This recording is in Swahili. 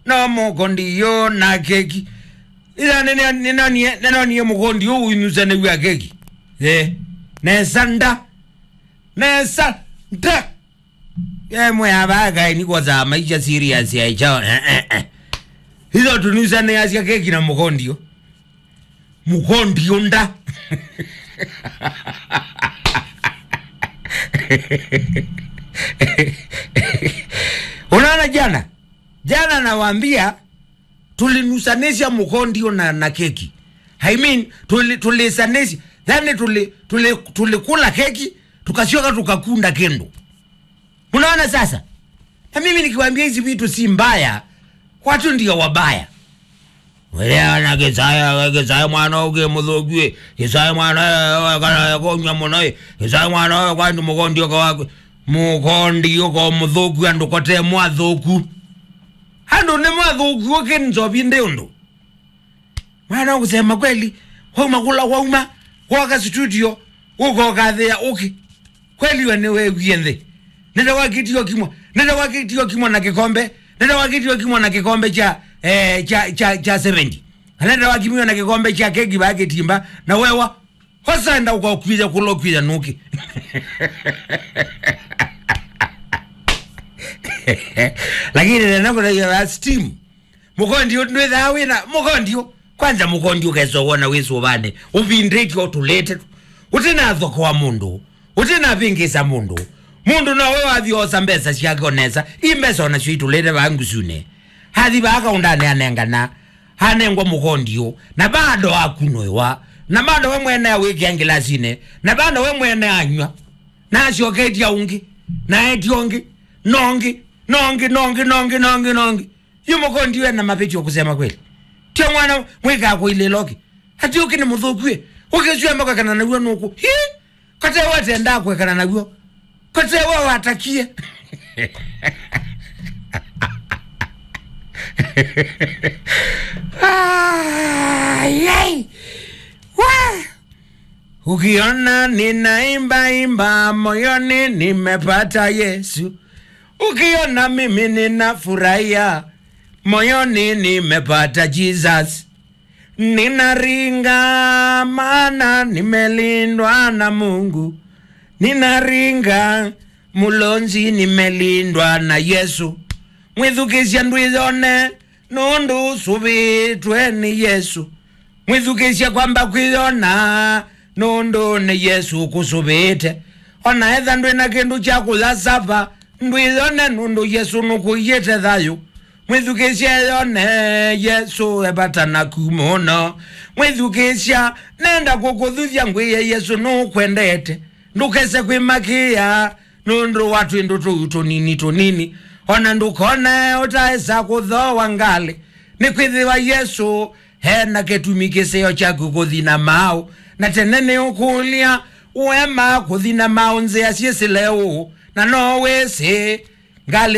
no mukondio na keki ila nani mukondio uinuza ne wa keki nesanda mwe abaga ni kwa za maisha serious ya chao hizo tunuza ne ya keki na mukondio nda unaona jana nawaambia tulinusanisha mukondio na keki. I mean tulisanisha yani tulikula keki tukashoka tukakunda kendo. Unaona sasa? Na mimi nikiwaambia hizi vitu si mbaya, watu ndio wabaya. Wewe anagezaya mwana uge mudhogie, gezaya mwana kana konya monae, gezaya mwana kwa mukondio kwa mukondio kwa mudhogie ndokote mwadhoku. Hando ne mwadhoku wake nzobinde ndo. Mwana kusema kweli, wauma kwa studio uko kadhia kweli wewe wiende. Nenda wakitio kimwa na kikombe, na kikombe cha 70. Nenda wakimio na kikombe cha keki bage timba na wewe hosaenda ukakwiza kulokwiza nuki. Lakini nenda ya steam. Mukondio ndweza wina mukondio kwanza mukondio kesowona weso bane ubindeki otulete utenazo kwa mundu utenapingisa mundu na wewe avyosa mbesa siakonesa imbesa ona shitulete bangusune hadi baka undane anengana hanengwa mukondio na bado akunoewa na bado we mwene awiki angilasine na bado we mwene anywa na shoketi ya ungi na etiongi nongi Mukondio na mapecho kusema kweli tio mwana mweka kwa ile loki hati ukini mudhukwe ukezuya mbaka kana naguwa nuku kote wate ndakwe kana naguwa kote wawa atakie ukiona ninaimba moyoni nimepata Yesu. Ukiona mimi ninafurahia moyoni nimepata Jesus. Ninaringa maana nimelindwa na Mungu. Ninaringa mulonzi nimelindwa na Yesu. Mwithukisha ndwizone nundu subitwe ni Yesu. Mwithukisha kwamba kwizona nundu ni Yesu kusubite. Ona etha ndwina kindu cha kulasapa ndwizone nundu Yesu nukuyete thayu. Mwithukisha yone Yesu ebatana kumona. Mwithukisha nenda kukuthuvya ngwiye Yesu nukwendete. Ndukese kwimakia nundu watu ndutu tonini. Ona ndukone utaesa kuthoa ngali. Nikwithiwa Yesu hena ketumikiseo cha kukuthina mao. Na tenene ukulia uema kuthina mao nze asiesi leo. Na no wese ngali